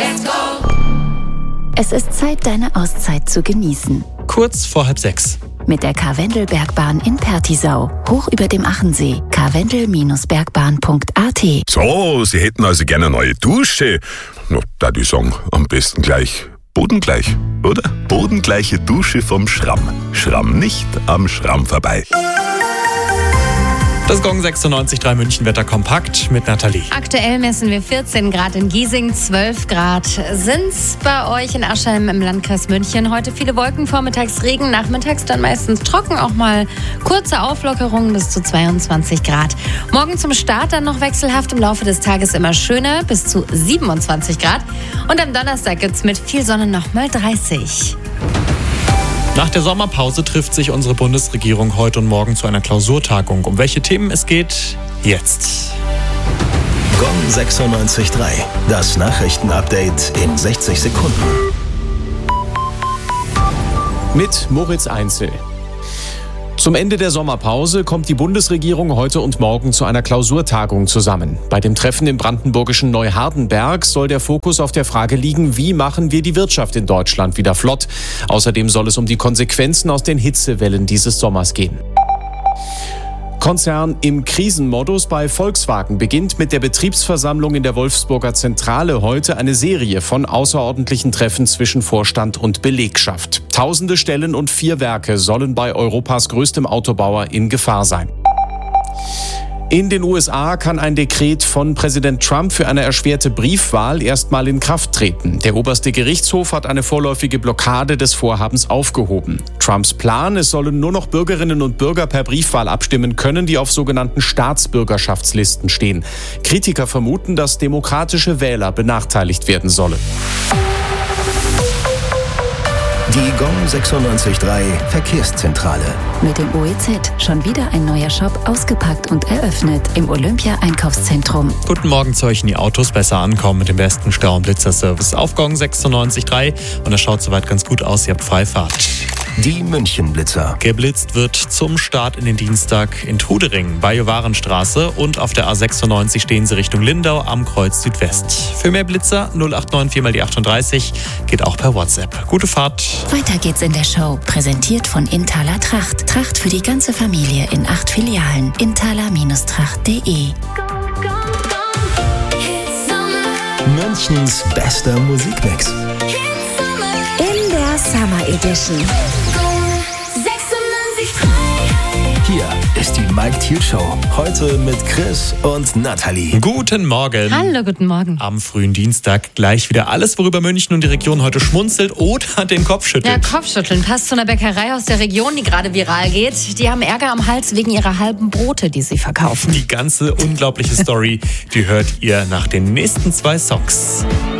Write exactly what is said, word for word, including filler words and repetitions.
let's go. Es ist Zeit, deine Auszeit zu genießen. Kurz vor halb sechs. Mit der Karwendelbergbahn in Pertisau, hoch über dem Achensee. karwendel Bergbahn punkt a t. So, Sie hätten also gerne eine neue Dusche. Na, da die sagen, am besten gleich bodengleich, oder? Bodengleiche Dusche vom Schramm. Schramm nicht am Schramm vorbei. Das Gong sechsundneunzig Komma drei München Wetter kompakt mit Nathalie. Aktuell messen wir vierzehn Grad in Giesing, zwölf Grad sind's bei euch in Aschheim im Landkreis München. Heute viele Wolken, vormittags Regen, nachmittags dann meistens trocken, auch mal kurze Auflockerungen bis zu zweiundzwanzig Grad. Morgen zum Start dann noch wechselhaft, im Laufe des Tages immer schöner, bis zu siebenundzwanzig Grad. Und am Donnerstag gibt's mit viel Sonne noch mal dreißig. Nach der Sommerpause trifft sich unsere Bundesregierung heute und morgen zu einer Klausurtagung. Um welche Themen es geht, jetzt. Gong sechsundneunzig Komma drei. Das Nachrichtenupdate in sechzig Sekunden. Mit Moritz Einzel. Zum Ende der Sommerpause kommt die Bundesregierung heute und morgen zu einer Klausurtagung zusammen. Bei dem Treffen im brandenburgischen Neuhardenberg soll der Fokus auf der Frage liegen, wie machen wir die Wirtschaft in Deutschland wieder flott. Außerdem soll es um die Konsequenzen aus den Hitzewellen dieses Sommers gehen. Konzern im Krisenmodus bei Volkswagen beginnt mit der Betriebsversammlung in der Wolfsburger Zentrale heute eine Serie von außerordentlichen Treffen zwischen Vorstand und Belegschaft. Tausende Stellen und vier Werke sollen bei Europas größtem Autobauer in Gefahr sein. In den U S A kann ein Dekret von Präsident Trump für eine erschwerte Briefwahl erstmal in Kraft treten. Der oberste Gerichtshof hat eine vorläufige Blockade des Vorhabens aufgehoben. Trumps Plan, es sollen nur noch Bürgerinnen und Bürger per Briefwahl abstimmen können, die auf sogenannten Staatsbürgerschaftslisten stehen. Kritiker vermuten, dass demokratische Wähler benachteiligt werden sollen. Die Gong sechsundneunzig Komma drei Verkehrszentrale. Mit dem O E Z schon wieder ein neuer Shop ausgepackt und eröffnet im Olympia-Einkaufszentrum. Guten Morgen zu euch, in die Autos besser ankommen mit dem besten Stau- und Blitzerservice auf Gong sechsundneunzig Komma drei. Und das schaut soweit ganz gut aus, ihr habt Freifahrt. Die München-Blitzer. Geblitzt wird zum Start in den Dienstag in Trudering bei Jovarenstraße und auf der A sechsundneunzig stehen sie Richtung Lindau am Kreuz Südwest. Für mehr Blitzer null acht neun vier mal die achtunddreißig, geht auch per WhatsApp. Gute Fahrt. Weiter geht's in der Show, präsentiert von Inthaler Tracht. Tracht für die ganze Familie in acht Filialen. inthaler Tracht punkt de. Münchens bester Musikmix. In der Summer Edition. Hier ist die Mike Thiel Show. Heute mit Chris und Nathalie. Guten Morgen. Hallo, guten Morgen. Am frühen Dienstag gleich wieder alles, worüber München und die Region heute schmunzelt oder den Kopf schüttelt. Ja, Kopfschütteln passt zu einer Bäckerei aus der Region, die gerade viral geht. Die haben Ärger am Hals wegen ihrer halben Brote, die sie verkaufen. Die ganze unglaubliche Story, die hört ihr nach den nächsten zwei Songs.